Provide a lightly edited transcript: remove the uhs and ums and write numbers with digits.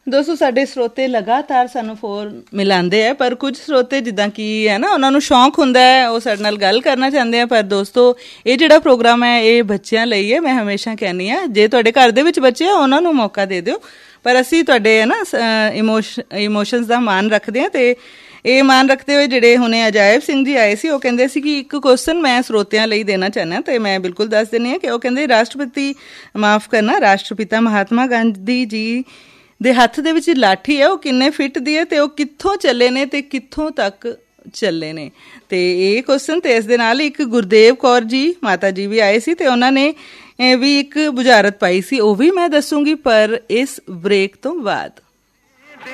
ਦੋਸਤੋ, ਸਾਡੇ ਸਰੋਤੇ ਲਗਾਤਾਰ ਸਾਨੂੰ ਫੋਨ ਮਿਲਾਉਂਦੇ ਆ, ਪਰ ਕੁਝ ਸਰੋਤੇ ਜਿੱਦਾਂ ਕਿ ਹੈ ਨਾ, ਉਹਨਾਂ ਨੂੰ ਸ਼ੌਂਕ ਹੁੰਦਾ ਹੈ, ਉਹ ਸਾਡੇ ਨਾਲ ਗੱਲ ਕਰਨਾ ਚਾਹੁੰਦੇ ਆ। ਪਰ ਦੋਸਤੋ, ਇਹ ਜਿਹੜਾ ਪ੍ਰੋਗਰਾਮ ਹੈ ਇਹ ਬੱਚਿਆਂ ਲਈ ਹੈ। ਮੈਂ ਹਮੇਸ਼ਾ ਕਹਿੰਦੀ ਹਾਂ, ਜੇ ਤੁਹਾਡੇ ਘਰ ਦੇ ਵਿੱਚ ਬੱਚੇ ਆ ਉਹਨਾਂ ਨੂੰ ਮੌਕਾ ਦੇ ਦਿਓ, ਪਰ ਅਸੀਂ ਤੁਹਾਡੇ ਹੈ ਨਾ ਇਮੋਸ਼ਨਸ ਦਾ ਮਾਣ ਰੱਖਦੇ ਹਾਂ। ਅਤੇ ਇਹ ਮਾਣ ਰੱਖਦੇ ਹੋਏ ਜਿਹੜੇ ਹੁਣੇ ਅਜਾਇਬ ਸਿੰਘ ਜੀ ਆਏ ਸੀ, ਉਹ ਕਹਿੰਦੇ ਸੀ ਕਿ ਇੱਕ ਕੁਐਸਚਨ ਮੈਂ ਸਰੋਤਿਆਂ ਲਈ ਦੇਣਾ ਚਾਹੁੰਦਾ, ਅਤੇ ਮੈਂ ਬਿਲਕੁਲ ਦੱਸ ਦਿੰਦੀ ਹਾਂ ਕਿ ਉਹ ਕਹਿੰਦੇ ਰਾਸ਼ਟਰਪਿਤਾ ਮਹਾਤਮਾ ਗਾਂਧੀ ਜੀ ਦੇ ਹੱਥ ਦੇ ਵਿੱਚ ਲਾਠੀ ਹੈ, ਉਹ ਕਿੰਨੇ ਫਿੱਟ ਦੀ ਹੈ ਅਤੇ ਉਹ ਕਿੱਥੋਂ ਚੱਲੇ ਨੇ ਅਤੇ ਕਿੱਥੋਂ ਤੱਕ ਚੱਲੇ ਨੇ। ਅਤੇ ਇਹ ਕੁਐਸਚਨ, ਅਤੇ ਇਸ ਦੇ ਨਾਲ ਇੱਕ ਗੁਰਦੇਵ ਕੌਰ ਜੀ ਮਾਤਾ ਜੀ ਵੀ ਆਏ ਸੀ, ਅਤੇ ਉਹਨਾਂ ਨੇ ਵੀ ਇੱਕ ਬੁਝਾਰਤ ਪਾਈ ਸੀ, ਉਹ ਵੀ ਮੈਂ ਦੱਸੂਗੀ ਪਰ ਇਸ ਬ੍ਰੇਕ ਤੋਂ ਬਾਅਦ।